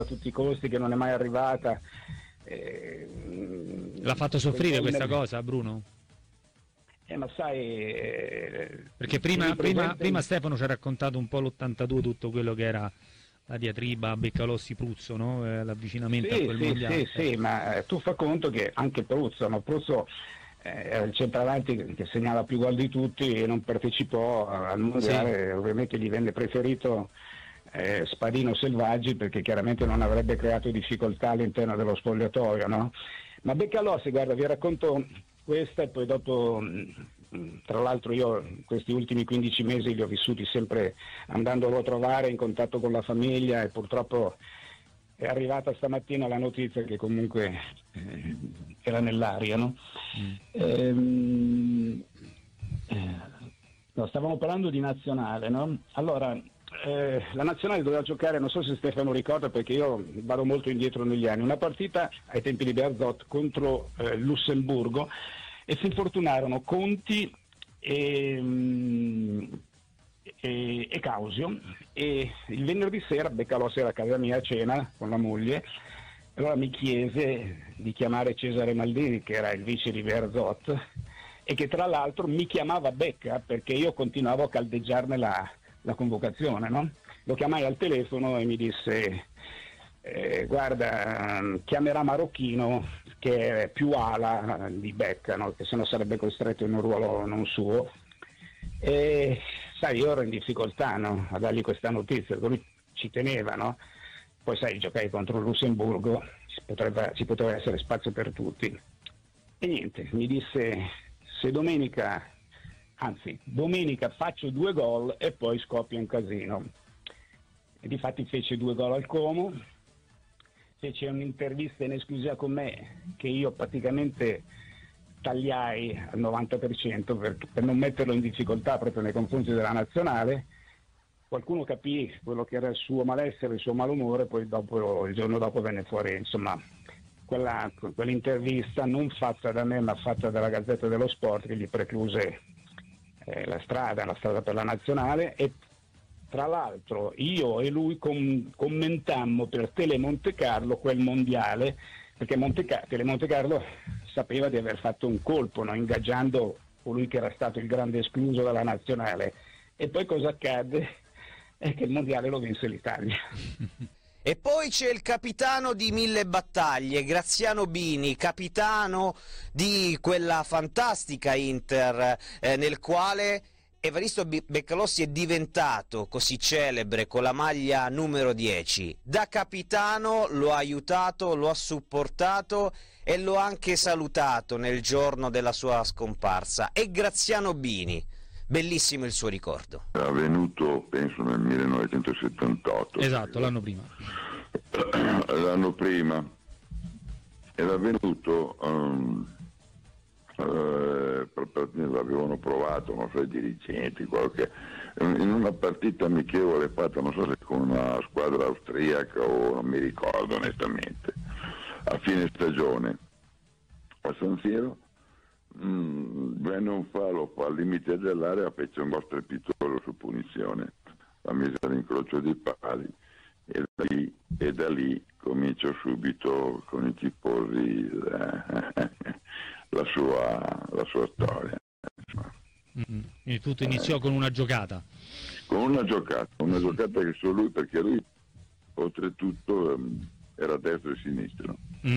a tutti i costi, che non è mai arrivata. L'ha fatto soffrire questa cosa, Bruno? Ma sai, perché prima Stefano ci ha raccontato un po' l'82, tutto quello che era la diatriba Beccalossi-Pruzzo, no? L'avvicinamento a quel mondiale. Sì, ma tu fa conto che anche Pruzzo era il centravanti che segnava più gol di tutti e non partecipò al mondiale, sì. Ovviamente gli venne preferito Spadino Selvaggi, perché chiaramente non avrebbe creato difficoltà all'interno dello spogliatoio, no? Ma Beccalossi, guarda, vi racconto questa e poi dopo, tra l'altro io questi ultimi 15 mesi li ho vissuti sempre andandolo a trovare, in contatto con la famiglia, e purtroppo è arrivata stamattina la notizia che comunque era nell'aria, no? No, stavamo parlando di nazionale, no? Allora, la nazionale doveva giocare, non so se Stefano ricorda, perché io vado molto indietro negli anni, una partita ai tempi di Bearzot contro Lussemburgo, e si infortunarono Conti e Causio, e il venerdì sera Beccalossi era a casa mia a cena con la moglie. Allora mi chiese di chiamare Cesare Maldini, che era il vice di Bearzot, e che tra l'altro mi chiamava Becca perché io continuavo a caldeggiarne la convocazione, no? Lo chiamai al telefono e mi disse guarda, chiamerà Marocchino, che è più ala di Becca, no? Che sennò sarebbe costretto in un ruolo non suo, e sai, io ero in difficoltà, no? A dargli questa notizia, lui ci teneva, no? Poi sai, giocai contro il Lussemburgo, ci poteva essere spazio per tutti, e niente, mi disse se domenica faccio 2 gol e poi scoppia un casino. E difatti fece 2 gol al Como, fece un'intervista in esclusiva con me che io praticamente tagliai al 90% per non metterlo in difficoltà proprio nei confronti della nazionale. Qualcuno capì quello che era il suo malessere, il suo malumore, poi il giorno dopo venne fuori, insomma, quell'intervista non fatta da me ma fatta dalla Gazzetta dello Sport, che gli precluse la strada per la nazionale. E tra l'altro io e lui commentammo per Tele Monte Carlo quel mondiale, perché Tele Monte Carlo sapeva di aver fatto un colpo, no? Ingaggiando colui che era stato il grande escluso dalla nazionale. E poi cosa accadde? È che il mondiale lo vinse l'Italia. E poi c'è il capitano di 1000 battaglie, Graziano Bini, capitano di quella fantastica Inter, nel quale Evaristo Beccalossi è diventato così celebre con la maglia numero 10. Da capitano lo ha aiutato, lo ha supportato e lo ha anche salutato nel giorno della sua scomparsa. E Graziano Bini, bellissimo il suo ricordo. Era venuto, penso, nel 1978. Esatto, l'anno prima. L'anno prima era venuto, l'avevano provato, non so, i dirigenti, in una partita amichevole fatta, non so se con una squadra austriaca o non mi ricordo onestamente, a fine stagione a San Siro. Venne un fallo al limite dell'area, fece un po' strepitoso su punizione, la mise all'incrocio di pali, e da lì cominciò subito con i tifosi la sua storia. Quindi tutto iniziò con una giocata. Con una giocata che solo lui, perché lui oltretutto era destro e sinistro,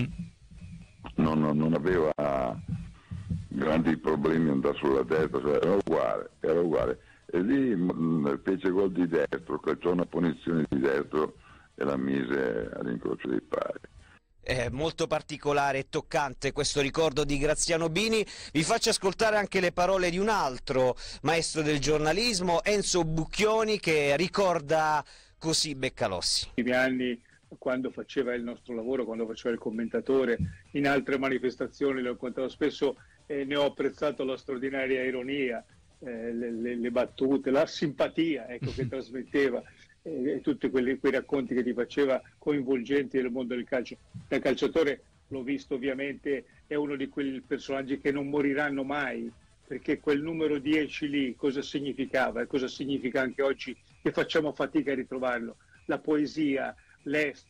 non aveva grandi problemi andare sulla destra, era uguale, e lì fece gol di destro, calciò una punizione di destro e la mise all'incrocio dei pali. È molto particolare e toccante questo ricordo di Graziano Bini. Vi faccio ascoltare anche le parole di un altro maestro del giornalismo, Enzo Bucchioni, che ricorda così Beccalossi. I primi anni, quando faceva il nostro lavoro, quando faceva il commentatore, in altre manifestazioni l'ho incontrato spesso e ne ho apprezzato la straordinaria ironia, le battute, la simpatia, ecco, che trasmetteva, tutti quei racconti che ti faceva coinvolgenti del mondo del calcio. Da calciatore l'ho visto, ovviamente è uno di quei personaggi che non moriranno mai, perché quel numero 10 lì cosa significava e cosa significa anche oggi che facciamo fatica a ritrovarlo. La poesia, l'estro,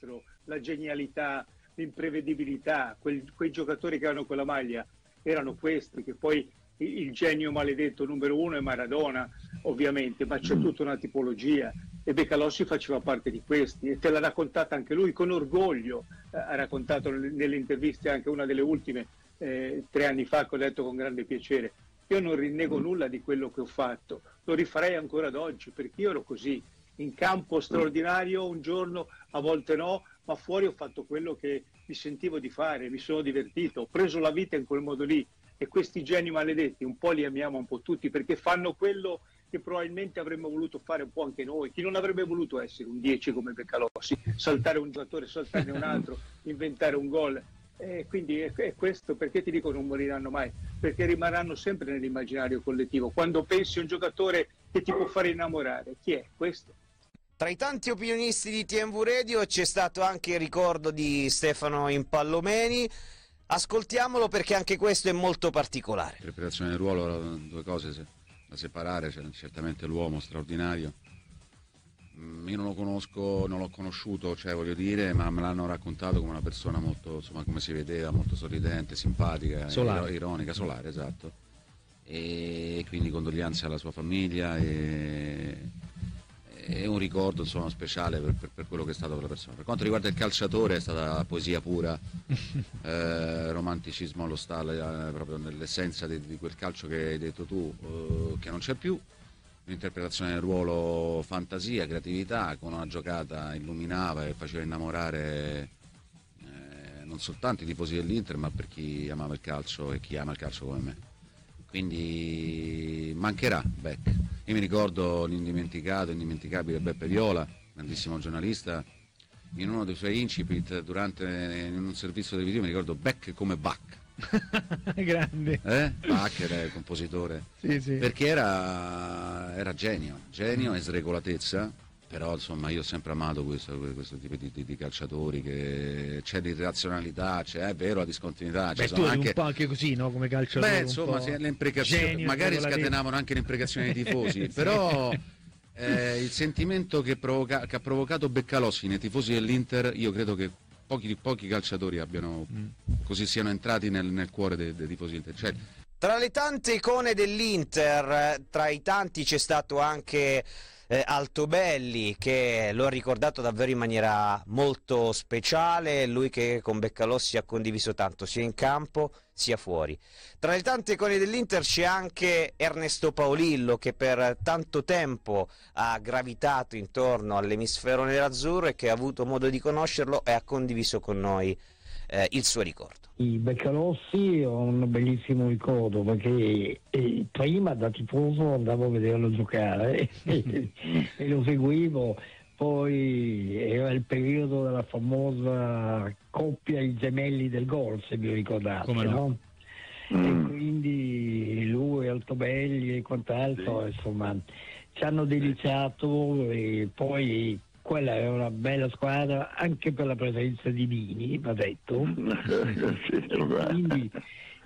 la genialità, l'imprevedibilità, quei giocatori che hanno quella maglia erano questi, che poi il genio maledetto numero uno è Maradona, ovviamente, ma c'è tutta una tipologia e Becalossi faceva parte di questi e te l'ha raccontata anche lui con orgoglio, ha raccontato nelle interviste, anche una delle ultime 3 anni fa, che ho letto con grande piacere. Io non rinnego nulla di quello che ho fatto, lo rifarei ancora ad oggi, perché io ero così, in campo straordinario un giorno, a volte no, ma fuori ho fatto quello che mi sentivo di fare, mi sono divertito, ho preso la vita in quel modo lì. E questi geni maledetti un po' li amiamo un po' tutti, perché fanno quello che probabilmente avremmo voluto fare un po' anche noi. Chi non avrebbe voluto essere un 10 come Becalossi, saltare un giocatore, saltarne un altro, inventare un gol. Quindi è questo, perché ti dico non moriranno mai, perché rimarranno sempre nell'immaginario collettivo. Quando pensi a un giocatore che ti può fare innamorare, chi è questo? Tra i tanti opinionisti di TMV Radio c'è stato anche il ricordo di Stefano Impallomeni. Ascoltiamolo, perché anche questo è molto particolare. L'interpretazione del ruolo, 2 cose da separare. C'è certamente l'uomo straordinario. Io non lo conosco, non l'ho conosciuto, cioè voglio dire, ma me l'hanno raccontato come una persona molto, insomma, come si vedeva, molto sorridente, simpatica, ironica, solare, esatto. E quindi condoglianze alla sua famiglia e un ricordo, insomma, speciale per quello che è stato quella persona. Per quanto riguarda il calciatore, è stata poesia pura, romanticismo allo stallo, proprio nell'essenza di quel calcio che hai detto tu, che non c'è più. Un'interpretazione del ruolo, fantasia, creatività, con una giocata illuminava e faceva innamorare non soltanto i tifosi dell'Inter, ma per chi amava il calcio e chi ama il calcio come me. Quindi mancherà Beck. Io mi ricordo indimenticabile Beppe Viola, grandissimo giornalista, in uno dei suoi incipit in un servizio televisivo mi ricordo Beck come Bach. Grande. Bach era il compositore, sì. Perché era genio e sregolatezza, però insomma io ho sempre amato questo tipo di calciatori, che c'è di razionalità, è vero, la discontinuità. Beh, tu eri un po' anche così, no? Come calciatore. Insomma, le imprecazioni magari scatenavano anche le imprecazioni dei tifosi, però il sentimento che ha provocato Beccalossi nei tifosi dell'Inter, io credo che pochi calciatori così siano entrati nel cuore dei tifosi dell'Inter. Cioè, tra le tante icone dell'Inter, tra i tanti c'è stato anche Altobelli, che lo ha ricordato davvero in maniera molto speciale, lui che con Beccalossi ha condiviso tanto sia in campo sia fuori. Tra le tante icone dell'Inter c'è anche Ernesto Paolillo, che per tanto tempo ha gravitato intorno all'emisfero nerazzurro e che ha avuto modo di conoscerlo e ha condiviso con noi il suo ricordo. I Beccalossi ho un bellissimo ricordo, perché prima da tifoso andavo a vederlo giocare e lo seguivo. Poi era il periodo della famosa coppia i gemelli del gol, se vi ricordate, no? E quindi lui, Altobelli e quant'altro, insomma, ci hanno deliziato. E poi quella era una bella squadra anche per la presenza di Bini, va detto. Quindi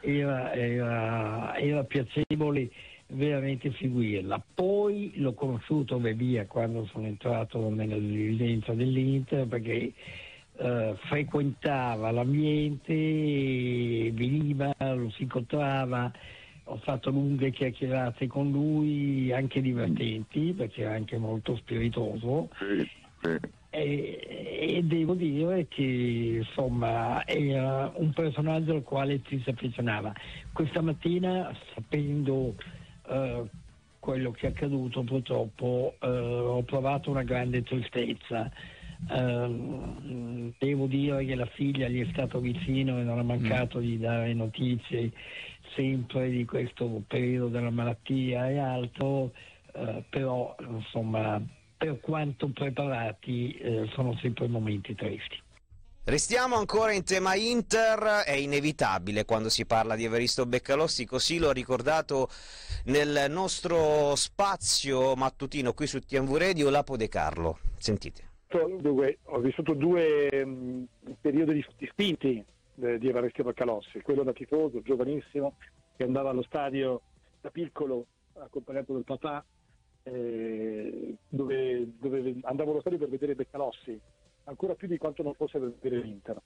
era piacevole veramente seguirla. Poi l'ho conosciuto via quando sono entrato nella dirigenza dell'Inter, perché frequentava l'ambiente, veniva, lo si incontrava. Ho fatto lunghe chiacchierate con lui, anche divertenti, perché era anche molto spiritoso. E devo dire che insomma era un personaggio al quale ci si affezionava. Questa mattina, sapendo quello che è accaduto, purtroppo ho provato una grande tristezza. Devo dire che la figlia gli è stato vicino e non ha mancato di dare notizie sempre di questo periodo della malattia e altro, però insomma, per quanto preparati, sono sempre momenti tristi. Restiamo ancora in tema Inter. È inevitabile quando si parla di Evaristo Beccalossi, così l'ho ricordato nel nostro spazio mattutino qui su TMV Radio, Lapo De Carlo. Sentite. Ho vissuto 2 periodi distinti di Evaristo Beccalossi, quello da tifoso, giovanissimo, che andava allo stadio da piccolo accompagnato dal papà, dove andavo allo stadio per vedere Beccalossi ancora più di quanto non fosse per l'Inter.